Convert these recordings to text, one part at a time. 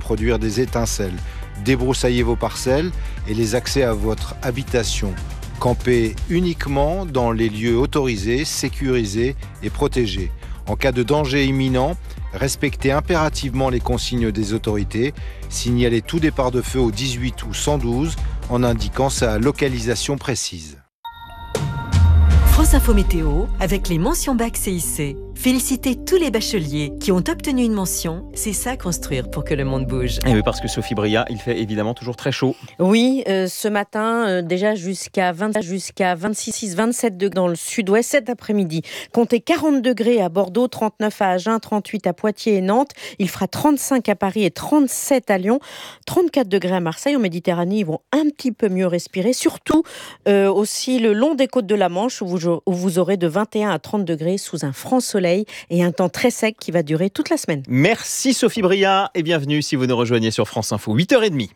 produire des étincelles. Débroussaillez vos parcelles et les accès à votre habitation. Campez uniquement dans les lieux autorisés, sécurisés et protégés. En cas de danger imminent, respectez impérativement les consignes des autorités. Signalez tout départ de feu au 18 ou 112 en indiquant sa localisation précise. France Info Météo avec les mentions bac CIC. Félicitez tous les bacheliers qui ont obtenu une mention. C'est ça construire pour que le monde bouge. Et oui, parce que Sophie Bria, il fait évidemment toujours très chaud. Oui, ce matin, déjà jusqu'à 26, 27 degrés dans le sud-ouest. Cet après-midi, comptez 40 degrés à Bordeaux, 39 à Agen, 38 à Poitiers et Nantes. Il fera 35 à Paris et 37 à Lyon. 34 degrés à Marseille. En Méditerranée, ils vont un petit peu mieux respirer. Surtout aussi le long des côtes de la Manche où vous aurez de 21 à 30 degrés sous un franc soleil et un temps très sec qui va durer toute la semaine. Merci Sophie Bria et bienvenue si vous nous rejoignez sur France Info, 8h30.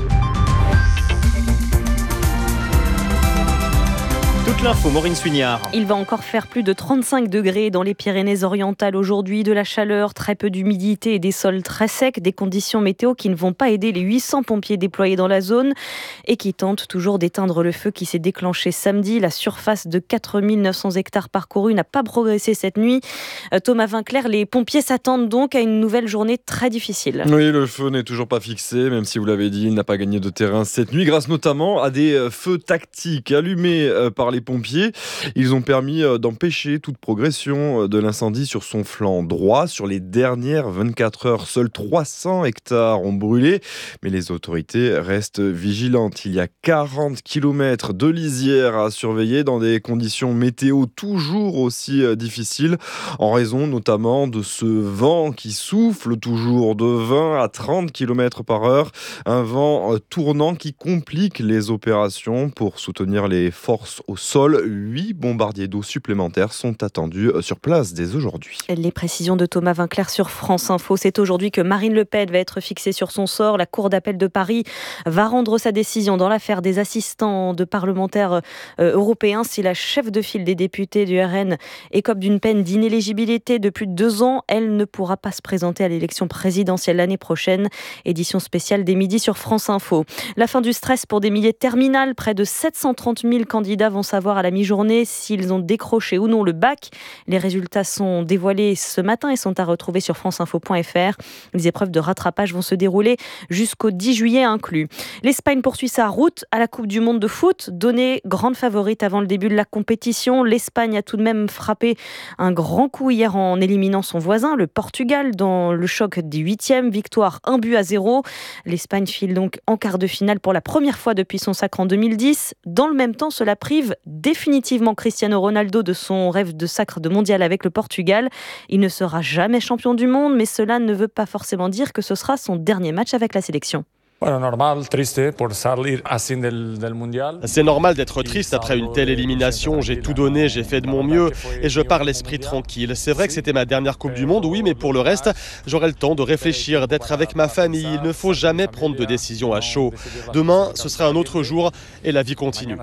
Toute l'info, Maureen Suignard. Il va encore faire plus de 35 degrés dans les Pyrénées-Orientales aujourd'hui, de la chaleur, très peu d'humidité et des sols très secs, des conditions météo qui ne vont pas aider les 800 pompiers déployés dans la zone et qui tentent toujours d'éteindre le feu qui s'est déclenché samedi. La surface de 4900 hectares parcourus n'a pas progressé cette nuit. Thomas Vinclair, les pompiers s'attendent donc à une nouvelle journée très difficile. Oui, le feu n'est toujours pas fixé, même si vous l'avez dit, il n'a pas gagné de terrain cette nuit, grâce notamment à des feux tactiques allumés par les pompiers. Ils ont permis d'empêcher toute progression de l'incendie sur son flanc droit. Sur les dernières 24 heures, seuls 300 hectares ont brûlé, mais les autorités restent vigilantes. Il y a 40 km de lisière à surveiller dans des conditions météo toujours aussi difficiles, en raison notamment de ce vent qui souffle toujours de 20 à 30 km par heure, un vent tournant qui complique les opérations. Pour soutenir les forces au sol, 8 bombardiers d'eau supplémentaires sont attendus sur place dès aujourd'hui. Les précisions de Thomas Vinclair sur France Info. C'est aujourd'hui que Marine Le Pen va être fixée sur son sort. La Cour d'appel de Paris va rendre sa décision dans l'affaire des assistants de parlementaires européens. Si la chef de file des députés du RN écope d'une peine d'inéligibilité de plus de 2 ans, elle ne pourra pas se présenter à l'élection présidentielle l'année prochaine. Édition spéciale des midis sur France Info. La fin du stress pour des milliers de terminales. Près de 730 000 candidats vont savoir à la mi-journée s'ils ont décroché ou non le bac. Les résultats sont dévoilés ce matin et sont à retrouver sur franceinfo.fr. Les épreuves de rattrapage vont se dérouler jusqu'au 10 juillet inclus. L'Espagne poursuit sa route à la Coupe du Monde de foot. Donnée grande favorite avant le début de la compétition, l'Espagne a tout de même frappé un grand coup hier en éliminant son voisin, le Portugal, dans le choc des 8e. Victoire 1-0. L'Espagne file donc en quart de finale pour la première fois depuis son sacre en 2010. Dans le même temps, cela prive définitivement Cristiano Ronaldo de son rêve de sacre de mondial avec le Portugal. Il ne sera jamais champion du monde, mais cela ne veut pas forcément dire que ce sera son dernier match avec la sélection. C'est normal d'être triste après une telle élimination. J'ai tout donné, j'ai fait de mon mieux et je pars l'esprit tranquille. C'est vrai que c'était ma dernière Coupe du Monde, oui, mais pour le reste, j'aurai le temps de réfléchir, d'être avec ma famille. Il ne faut jamais prendre de décision à chaud. Demain, ce sera un autre jour et la vie continue.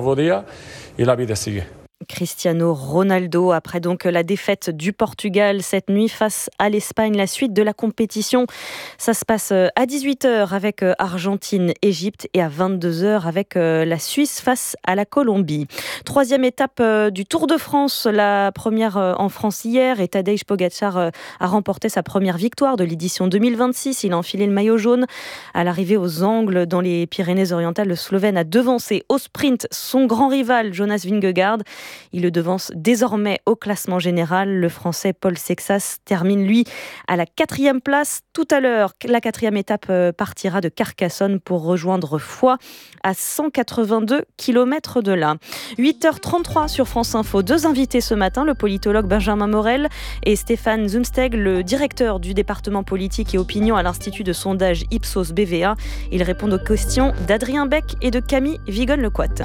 Cristiano Ronaldo, après donc la défaite du Portugal cette nuit face à l'Espagne. La suite de la compétition, ça se passe à 18h avec Argentine-Égypte et à 22h avec la Suisse face à la Colombie. Troisième étape du Tour de France, la première en France hier, et Tadej Pogačar a remporté sa première victoire de l'édition 2026. Il a enfilé le maillot jaune à l'arrivée aux Angles dans les Pyrénées-Orientales. Le Slovène a devancé au sprint son grand rival Jonas Vingegaard. Il le devance désormais au classement général. Le Français Paul Sexas termine, lui, à la 4e place. Tout à l'heure, la 4e étape partira de Carcassonne pour rejoindre Foix, à 182 km de là. 8h33 sur France Info. 2 invités ce matin, le politologue Benjamin Morel et Stéphane Zumsteg, le directeur du département politique et opinion à l'Institut de sondage Ipsos BVA. Ils répondent aux questions d'Adrien Beck et de Camille Vigonne-Lecoite.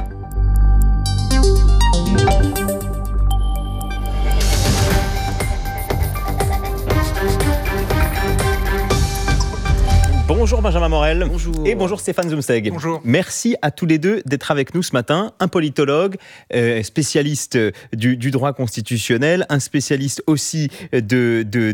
Bonjour Benjamin Morel. Bonjour. Et bonjour Stéphane Zumsteg. Bonjour. Merci à tous les deux d'être avec nous ce matin. Un politologue, spécialiste du droit constitutionnel, un spécialiste aussi des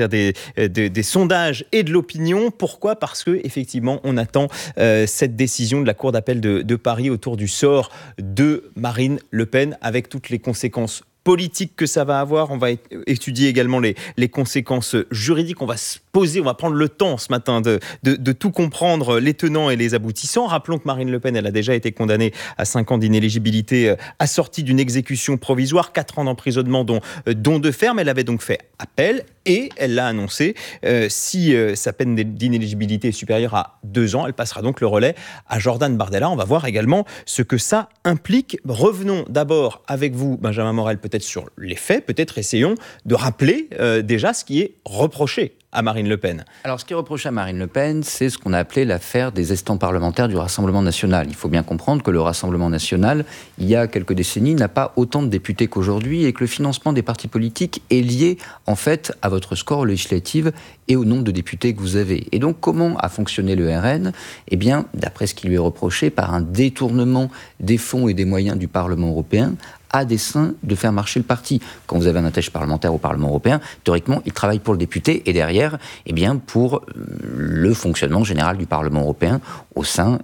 sondages et de l'opinion. Pourquoi ? Parce que effectivement, on attend cette décision de la Cour d'appel de Paris autour du sort de Marine Le Pen, avec toutes les conséquences politique que ça va avoir. On va étudier également les conséquences juridiques. On va se poser, on va prendre le temps ce matin de tout comprendre, les tenants et les aboutissants. Rappelons que Marine Le Pen, elle a déjà été condamnée à 5 ans d'inéligibilité assortie d'une exécution provisoire, 4 ans d'emprisonnement dont 2 fermes. Elle avait donc fait appel et elle l'a annoncé. Si sa peine d'inéligibilité est supérieure à 2 ans, elle passera donc le relais à Jordan Bardella. On va voir également ce que ça implique. Revenons d'abord avec vous, Benjamin Morel, peut-être sur les faits, peut-être essayons de rappeler déjà ce qui est reproché à Marine Le Pen. Alors, ce qui est reproché à Marine Le Pen, c'est ce qu'on a appelé l'affaire des estampes parlementaires du Rassemblement national. Il faut bien comprendre que le Rassemblement national, il y a quelques décennies, n'a pas autant de députés qu'aujourd'hui et que le financement des partis politiques est lié, en fait, à votre score aux législatives et au nombre de députés que vous avez. Et donc, comment a fonctionné le RN ? Eh bien, d'après ce qui lui est reproché, par un détournement des fonds et des moyens du Parlement européen, à dessein de faire marcher le parti. Quand vous avez un attaché parlementaire au Parlement européen, théoriquement, il travaille pour le député et derrière, eh bien, pour le fonctionnement général du Parlement européen au sein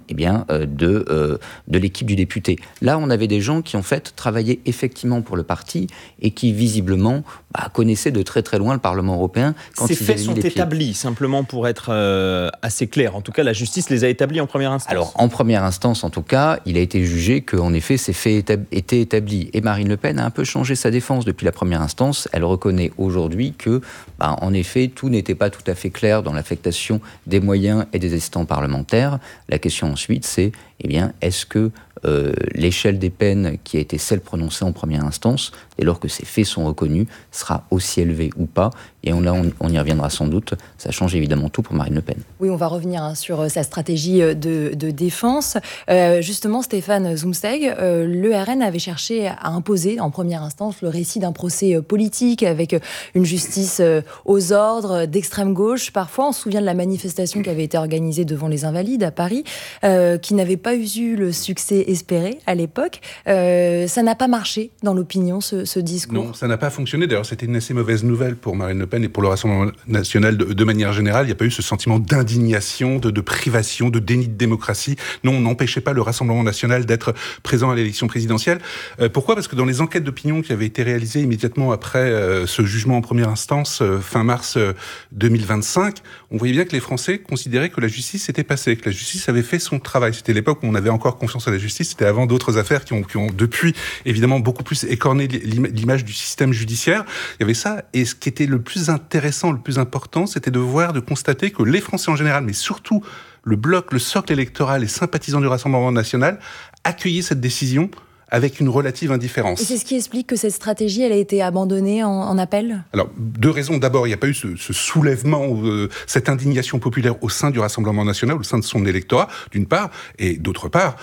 de l'équipe du député. Là, on avait des gens qui, en fait, travaillaient effectivement pour le parti et qui, visiblement, connaissaient de très très loin le Parlement européen quand Ces ils faits avaient sont mis les pieds. établis, simplement pour être assez clair. En tout cas, la justice les a établis en première instance. Alors, en première instance, en tout cas, il a été jugé qu'en effet, ces faits étaient établis. Et Marine Le Pen a un peu changé sa défense depuis la première instance. Elle reconnaît aujourd'hui que, en effet, tout n'était pas tout à fait clair dans l'affectation des moyens et des estampes parlementaires. La question ensuite, c'est, est-ce que l'échelle des peines qui a été celle prononcée en première instance, dès lors que ces faits sont reconnus, sera aussi élevée ou pas ? Et on y reviendra sans doute. Ça change évidemment tout pour Marine Le Pen. Oui, on va revenir sur sa stratégie de défense. Justement, Stéphane Zumsteg, le RN avait cherché à imposer en première instance le récit d'un procès politique avec une justice aux ordres d'extrême gauche. Parfois, on se souvient de la manifestation qui avait été organisée devant les Invalides à Paris, qui n'avait pas eu le succès espéré à l'époque. Ça n'a pas marché dans l'opinion, ce discours. Non, ça n'a pas fonctionné. D'ailleurs, c'était une assez mauvaise nouvelle pour Marine Le Pen et pour le Rassemblement national de manière générale. Il n'y a pas eu ce sentiment d'indignation, de privation, de déni de démocratie. Non, on n'empêchait pas le Rassemblement national d'être présent à l'élection présidentielle. Pourquoi ? Parce que dans les enquêtes d'opinion qui avaient été réalisées immédiatement après ce jugement en première instance, fin mars 2025, on voyait bien que les Français considéraient que la justice s'était passée, que la justice avait fait son travail. C'était l'époque où on avait encore confiance en la justice. C'était avant d'autres affaires qui ont depuis, évidemment, beaucoup plus écorné l'image du système judiciaire. Il y avait ça. Et ce qui était le plus intéressant, le plus important, c'était de constater que les Français en général, mais surtout le bloc, le socle électoral et sympathisants du Rassemblement national, accueillaient cette décision avec une relative indifférence. Et c'est ce qui explique que cette stratégie, elle a été abandonnée en appel ? Alors, 2 raisons. D'abord, il n'y a pas eu ce soulèvement, cette indignation populaire au sein du Rassemblement national, au sein de son électorat, d'une part. Et d'autre part,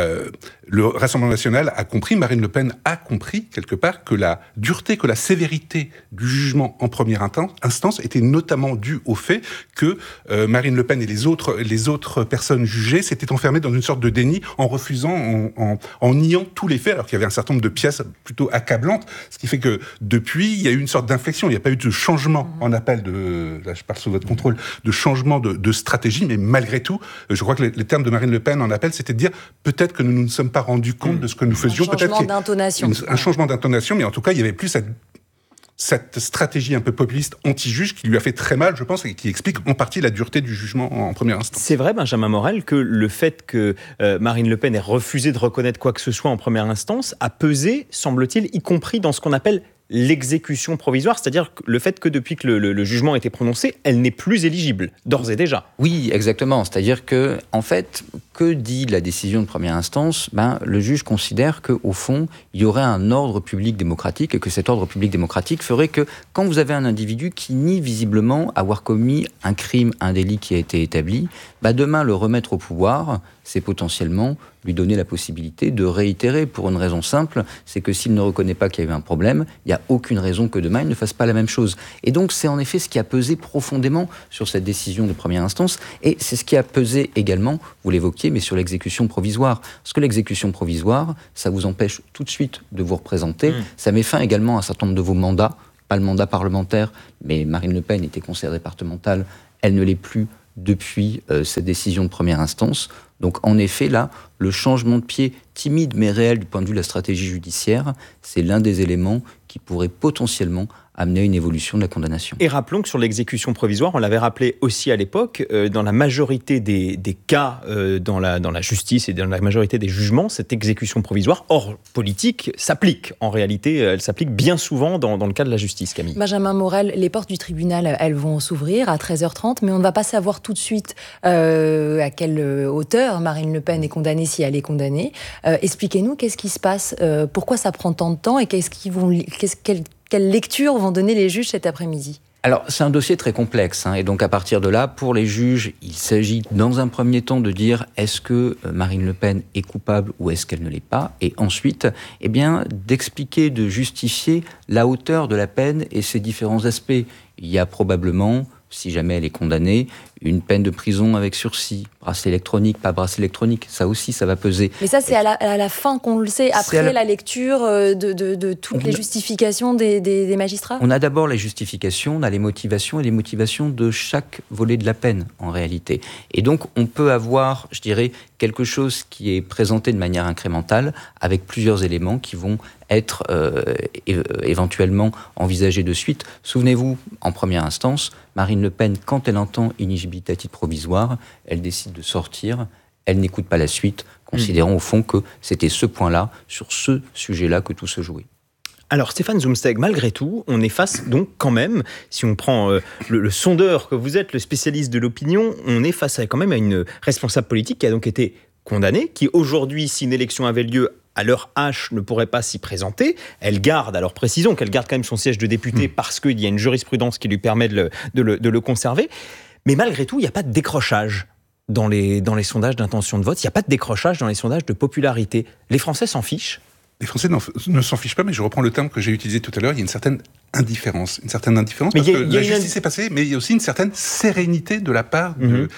le Rassemblement national a compris, Marine Le Pen a compris, quelque part, que la dureté, que la sévérité du jugement en première instance était notamment due au fait que Marine Le Pen et les autres personnes jugées s'étaient enfermées dans une sorte de déni en refusant, en niant tous les faits, alors qu'il y avait un certain nombre de pièces plutôt accablantes, ce qui fait que depuis, il y a eu une sorte d'inflexion, il n'y a pas eu de changement en appel là je parle sous votre contrôle, de changement de stratégie, mais malgré tout, je crois que les termes de Marine Le Pen en appel, c'était de dire peut-être que nous ne nous sommes pas rendus compte de ce que nous faisions. Un changement d'intonation. Un changement d'intonation, mais en tout cas, il n'y avait plus cette stratégie un peu populiste anti-juge qui lui a fait très mal, je pense, et qui explique en partie la dureté du jugement en première instance. C'est vrai, Benjamin Morel, que le fait que Marine Le Pen ait refusé de reconnaître quoi que ce soit en première instance a pesé, semble-t-il, y compris dans ce qu'on appelle l'exécution provisoire, c'est-à-dire le fait que depuis que le jugement a été prononcé, elle n'est plus éligible, d'ores et déjà. Oui, exactement. C'est-à-dire que, en fait, que dit la décision de première instance ? Le juge considère qu'au fond, il y aurait un ordre public démocratique et que cet ordre public démocratique ferait que quand vous avez un individu qui nie visiblement avoir commis un crime, un délit qui a été établi, demain le remettre au pouvoir, c'est potentiellement lui donner la possibilité de réitérer pour une raison simple, c'est que s'il ne reconnaît pas qu'il y a eu un problème, il n'y a aucune raison que demain il ne fasse pas la même chose. Et donc c'est en effet ce qui a pesé profondément sur cette décision de première instance, et c'est ce qui a pesé également, vous l'évoquiez, mais sur l'exécution provisoire. Parce que l'exécution provisoire, ça vous empêche tout de suite de vous représenter, ça met fin également à un certain nombre de vos mandats, pas le mandat parlementaire, mais Marine Le Pen était conseillère départementale, elle ne l'est plus depuis cette décision de première instance. Donc en effet, là, le changement de pied timide mais réel du point de vue de la stratégie judiciaire, c'est l'un des éléments qui pourrait potentiellement amener à une évolution de la condamnation. Et rappelons que sur l'exécution provisoire, on l'avait rappelé aussi à l'époque, dans la majorité des cas dans la justice et dans la majorité des jugements, cette exécution provisoire hors politique s'applique. En réalité, elle s'applique bien souvent dans le cas de la justice, Camille. Benjamin Morel, les portes du tribunal, elles vont s'ouvrir à 13h30, mais on ne va pas savoir tout de suite à quelle hauteur Marine Le Pen est condamnée, si elle est condamnée. Expliquez-nous, qu'est-ce qui se passe ? Pourquoi ça prend tant de temps et quelle lecture vont donner les juges cet après-midi ? Alors, c'est un dossier très complexe, et donc à partir de là, pour les juges, il s'agit dans un premier temps de dire est-ce que Marine Le Pen est coupable ou est-ce qu'elle ne l'est pas, et ensuite, d'expliquer, de justifier la hauteur de la peine et ses différents aspects. Il y a probablement, si jamais elle est condamnée, une peine de prison avec sursis, bracelet électronique, pas bracelet électronique, ça aussi, ça va peser. Mais ça, c'est à la fin qu'on le sait, après la lecture de toutes les justifications des magistrats ? On a d'abord les justifications, on a les motivations et les motivations de chaque volet de la peine, en réalité. Et donc, on peut avoir, je dirais, quelque chose qui est présenté de manière incrémentale, avec plusieurs éléments qui vont être éventuellement envisagés de suite. Souvenez-vous, en première instance, Marine Le Pen, quand elle entend inéligibilité à titre provisoire, elle décide de sortir, elle n'écoute pas la suite, considérant au fond que c'était ce point-là, sur ce sujet-là, que tout se jouait. Alors Stéphane Zumsteg, malgré tout, on est face donc quand même, si on prend le sondeur que vous êtes, le spécialiste de l'opinion, on est face quand même à une responsable politique qui a donc été condamnée, qui aujourd'hui, si une élection avait lieu à l'heure H, ne pourrait pas s'y présenter. Elle garde, alors précisons qu'elle garde quand même son siège de député parce qu'il y a une jurisprudence qui lui permet de le conserver. Mais malgré tout, il n'y a pas de décrochage dans les sondages d'intention de vote. Il n'y a pas de décrochage dans les sondages de popularité. Les Français s'en fichent. Les Français ne s'en fichent pas, mais je reprends le terme que j'ai utilisé tout à l'heure, il y a une certaine indifférence. Une certaine indifférence parce que la justice est passée, mais il y a aussi une certaine sérénité de la part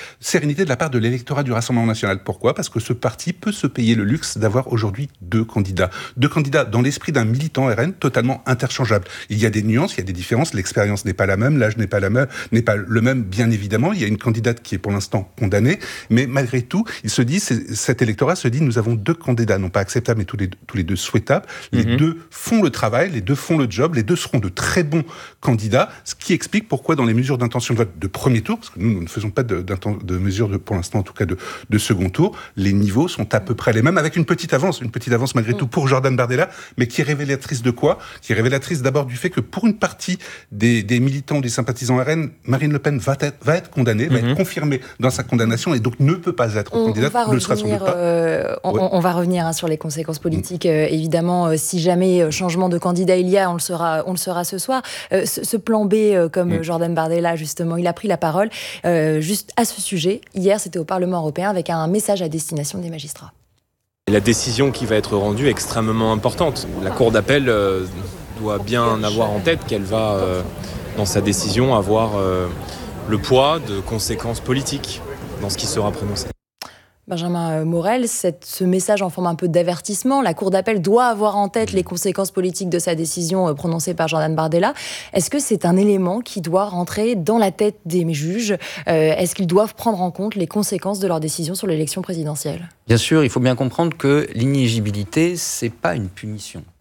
de l'électorat du Rassemblement national. Pourquoi ? Parce que ce parti peut se payer le luxe d'avoir aujourd'hui deux candidats. Deux candidats dans l'esprit d'un militant RN totalement interchangeables. Il y a des nuances, il y a des différences, l'expérience n'est pas la même, l'âge n'est pas le même, bien évidemment. Il y a une candidate qui est pour l'instant condamnée, mais malgré tout, cet électorat se dit, nous avons deux candidats, non pas acceptables, mais tous les deux souhaitables. Les deux font le travail, les deux font le job, les deux seront de très bons candidats, ce qui explique pourquoi dans les mesures d'intention de vote de premier tour, parce que nous ne faisons pas de mesures pour l'instant en tout cas de second tour, les niveaux sont à peu près les mêmes, avec une petite avance malgré tout pour Jordan Bardella, mais qui est révélatrice de quoi ? Qui est révélatrice d'abord du fait que pour une partie des militants, des sympathisants RN, Marine Le Pen va être condamnée, va être confirmée dans sa condamnation et donc ne peut pas être candidate, ne le sera sans doute pas. On va revenir sur les conséquences politiques, évidemment, si jamais changement de candidat il y a, on le saura ce soir. Ce plan B, comme Jordan Bardella, justement, il a pris la parole juste à ce sujet. Hier, c'était au Parlement européen avec un message à destination des magistrats. La décision qui va être rendue est extrêmement importante. La Cour d'appel doit bien avoir en tête qu'elle va, dans sa décision, avoir le poids de conséquences politiques dans ce qui sera prononcé. Benjamin Morel, ce message en forme un peu d'avertissement. La Cour d'appel doit avoir en tête les conséquences politiques de sa décision prononcée par Jordan Bardella. Est-ce que c'est un élément qui doit rentrer dans la tête des juges ? Est-ce qu'ils doivent prendre en compte les conséquences de leur décision sur l'élection présidentielle ? Bien sûr, il faut bien comprendre que l'inéligibilité, c'est pas une punition.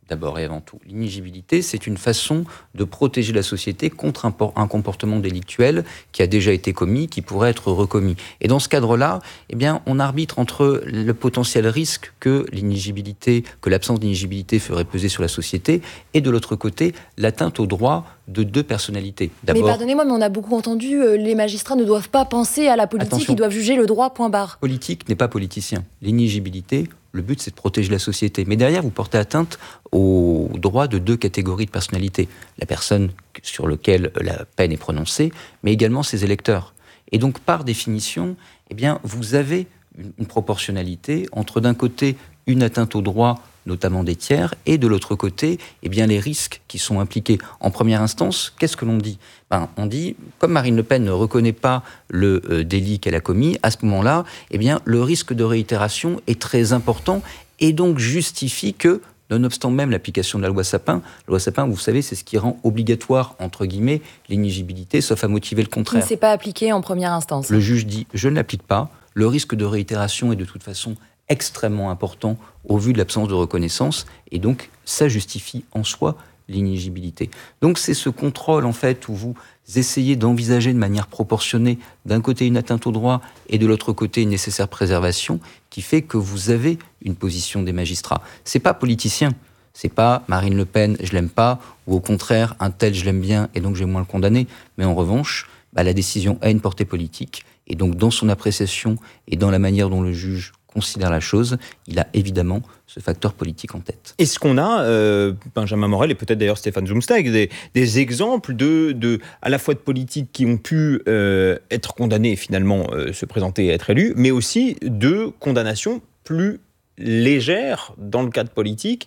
d'abord et avant tout. L'inéligibilité, c'est une façon de protéger la société contre un comportement délictuel qui a déjà été commis, qui pourrait être recommis. Et dans ce cadre-là, eh bien, on arbitre entre le potentiel risque que l'absence d'inéligibilité ferait peser sur la société, et de l'autre côté, l'atteinte aux droits de deux personnalités. Mais pardonnez-moi, mais on a beaucoup entendu, les magistrats ne doivent pas penser à la politique, attention, ils doivent juger le droit, point barre. Politique n'est pas politicien. L'inéligibilité, le but, c'est de protéger la société. Mais derrière, vous portez atteinte aux droits de deux catégories de personnalités. La personne sur laquelle la peine est prononcée, mais également ses électeurs. Et donc, par définition, eh bien, vous avez une proportionnalité entre, d'un côté, une atteinte aux droits, notamment des tiers, et de l'autre côté, eh bien, les risques qui sont impliqués. En première instance, qu'est-ce que l'on dit ? On dit, comme Marine Le Pen ne reconnaît pas le délit qu'elle a commis, à ce moment-là, eh bien, le risque de réitération est très important et donc justifie que, nonobstant même l'application de la loi Sapin, vous savez, c'est ce qui rend obligatoire, entre guillemets, l'inéligibilité, sauf à motiver le contraire. Qui ne s'est pas appliqué en première instance. Le juge dit, je ne l'applique pas, le risque de réitération est de toute façon extrêmement important au vu de l'absence de reconnaissance, et donc ça justifie en soi l'inéligibilité. Donc c'est ce contrôle en fait où vous essayez d'envisager de manière proportionnée d'un côté une atteinte au droit et de l'autre côté une nécessaire préservation qui fait que vous avez une position des magistrats. C'est pas politicien, c'est pas Marine Le Pen je l'aime pas ou au contraire un tel je l'aime bien et donc je vais moins le condamner, mais en revanche la décision a une portée politique et donc dans son appréciation et dans la manière dont le juge considère la chose, il a évidemment ce facteur politique en tête. Est-ce qu'on a, Benjamin Morel et peut-être d'ailleurs Stéphane Zumsteg, des exemples à la fois de politiques qui ont pu être condamnés et finalement se présenter et être élus, mais aussi de condamnations plus légères dans le cadre politique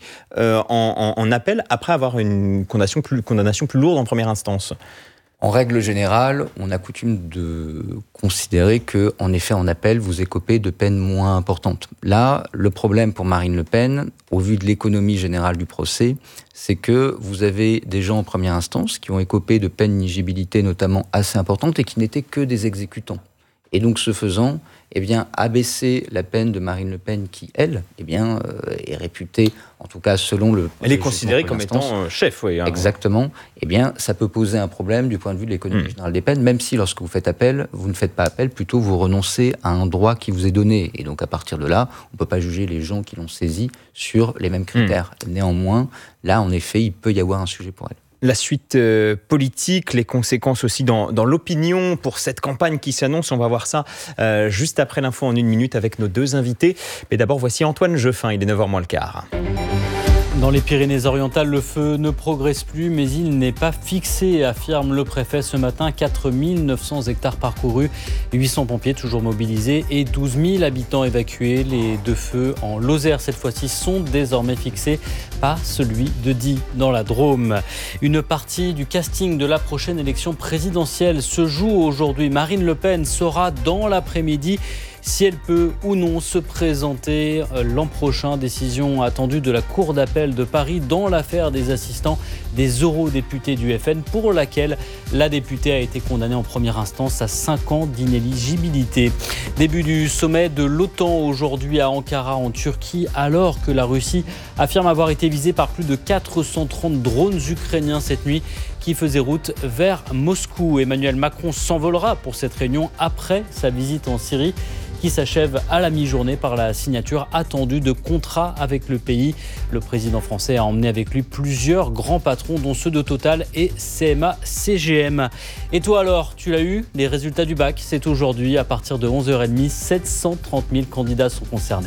en appel après avoir une condamnation plus lourde en première instance ? En règle générale, on a coutume de considérer que, en effet, en appel, vous écopez de peines moins importantes. Là, le problème pour Marine Le Pen, au vu de l'économie générale du procès, c'est que vous avez des gens en première instance qui ont écopé de peines d'inéligibilité notamment assez importantes et qui n'étaient que des exécutants. Et donc, ce faisant, eh bien, abaisser la peine de Marine Le Pen qui, elle, eh bien, est réputée, en tout cas selon le... Elle est considérée comme étant chef, oui. Exactement. Eh bien, ça peut poser un problème du point de vue de l'économie générale des peines, même si lorsque vous faites appel, vous ne faites pas appel, plutôt vous renoncez à un droit qui vous est donné. Et donc, à partir de là, on ne peut pas juger les gens qui l'ont saisi sur les mêmes critères. Néanmoins, là, en effet, il peut y avoir un sujet pour elle. La suite politique, les conséquences aussi dans l'opinion pour cette campagne qui s'annonce. On va voir ça juste après l'info en 1 minute avec nos deux invités. Mais d'abord, voici Antoine Jeffin, il est 9h moins le quart. Dans les Pyrénées-Orientales, le feu ne progresse plus, mais il n'est pas fixé, affirme le préfet ce matin. 4 900 hectares parcourus, 800 pompiers toujours mobilisés et 12 000 habitants évacués. Les deux feux en Lozère, cette fois-ci, sont désormais fixés, pas celui de Die dans la Drôme. Une partie du casting de la prochaine élection présidentielle se joue aujourd'hui. Marine Le Pen sera dans l'après-midi si elle peut ou non se présenter l'an prochain. Décision attendue de la Cour d'appel de Paris dans l'affaire des assistants des eurodéputés du FN, pour laquelle la députée a été condamnée en première instance à 5 ans d'inéligibilité. Début du sommet de l'OTAN aujourd'hui à Ankara en Turquie, alors que la Russie affirme avoir été visée par plus de 430 drones ukrainiens cette nuit qui faisait route vers Moscou. Emmanuel Macron s'envolera pour cette réunion après sa visite en Syrie, qui s'achève à la mi-journée par la signature attendue de contrats avec le pays. Le président français a emmené avec lui plusieurs grands patrons, dont ceux de Total et CMA-CGM. Et toi alors, tu l'as eu ? Les résultats du bac, c'est aujourd'hui. À partir de 11h30, 730 000 candidats sont concernés.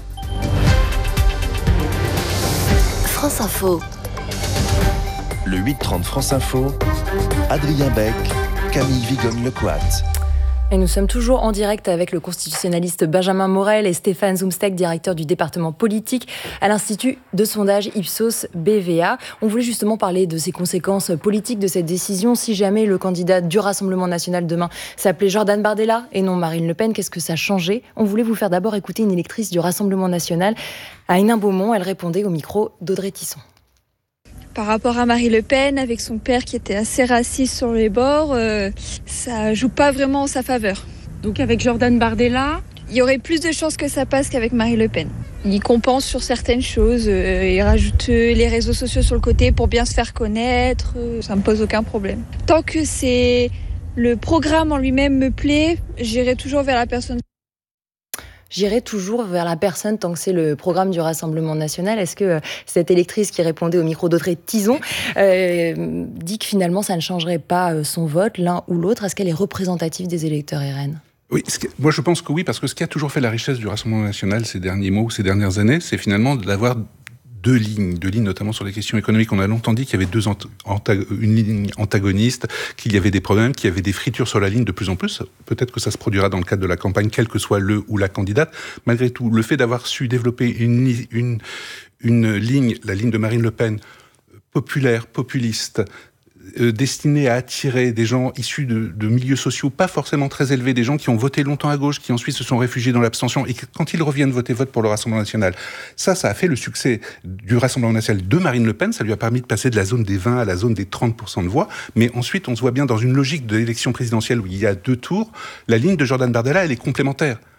France Info. Le 8h30 France Info, Adrien Beck, Camille Vigogne-Lecoat. Et nous sommes toujours en direct avec le constitutionnaliste Benjamin Morel et Stéphane Zumsteg, directeur du département politique à l'Institut de sondage Ipsos BVA. On voulait justement parler de ces conséquences politiques de cette décision. Si jamais le candidat du Rassemblement national demain s'appelait Jordan Bardella et non Marine Le Pen, qu'est-ce que ça changeait ? On voulait vous faire d'abord écouter une électrice du Rassemblement national à Hénin-Beaumont. Elle répondait au micro d'Audrey Tisson. Par rapport à Marie Le Pen, avec son père qui était assez raciste sur les bords, ça joue pas vraiment en sa faveur. Donc avec Jordan Bardella, il y aurait plus de chances que ça passe qu'avec Marie Le Pen. Il compense sur certaines choses, il rajoute les réseaux sociaux sur le côté pour bien se faire connaître, ça me pose aucun problème. Tant que le programme en lui-même me plaît, j'irai toujours vers la personne. J'irai toujours vers la personne tant que c'est le programme du Rassemblement national. Est-ce que cette électrice qui répondait au micro d'Audrey Tizon dit que finalement ça ne changerait pas son vote, l'un ou l'autre? Est-ce qu'elle est représentative des électeurs RN? Oui, moi je pense que oui, parce que ce qui a toujours fait la richesse du Rassemblement national ces derniers mois ou ces dernières années, c'est finalement d'avoir deux lignes notamment sur les questions économiques. On a longtemps dit qu'il y avait une ligne antagoniste, qu'il y avait des problèmes, qu'il y avait des fritures sur la ligne de plus en plus. Peut-être que ça se produira dans le cadre de la campagne, quel que soit le ou la candidate. Malgré tout, le fait d'avoir su développer une ligne, la ligne de Marine Le Pen, populaire, populiste, destinée à attirer des gens issus de milieux sociaux pas forcément très élevés, des gens qui ont voté longtemps à gauche, qui ensuite se sont réfugiés dans l'abstention, et que quand ils reviennent votent pour le Rassemblement national. Ça a fait le succès du Rassemblement national de Marine Le Pen. Ça lui a permis de passer de la zone des 20 à la zone des 30% de voix. Mais ensuite, on se voit bien dans une logique de l'élection présidentielle où il y a 2 tours, la ligne de Jordan Bardella, elle est complémentaire.